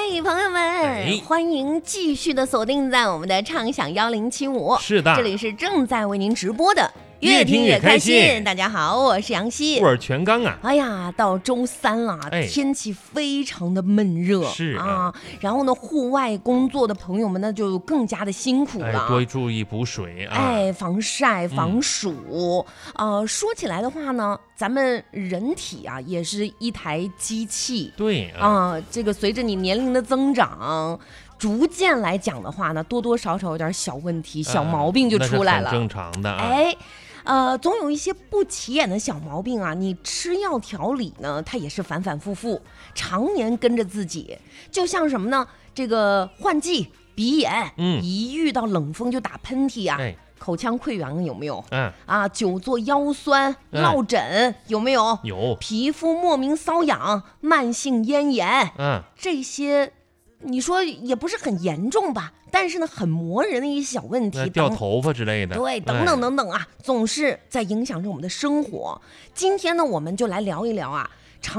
朋友们，欢迎继续的锁定在我们的畅享1075。 是的， 这里是正在为您直播的越听越开心。 大家好，我是杨希， 我是全刚啊。 哎呀，到周三了，天气非常的闷热， 是啊。然后呢，户外工作的朋友们呢就更加的辛苦了， 多注意补水啊， 防晒防暑。说起来的话呢，咱们人体啊也是一台机器， 对啊，这个随着你年龄的增长，逐渐来讲的话呢，多多少少有点小问题、小毛病就出来了， 那是很正常的总有一些不起眼的小毛病啊，你吃药调理呢，它也是反反复复，常年跟着自己。就像什么呢？这个换季、鼻炎，一遇到冷风就打喷嚏啊，口腔溃疡有没有？久坐腰酸、落枕有没有？ 有。 皮肤莫名瘙痒、慢性咽炎，这些你说也不是很严重吧？但是呢，很磨人的一些小问题， 掉头发之类的， 对，等等等等啊，总是在影响着我们的生活。今天呢，我们就来聊一聊啊，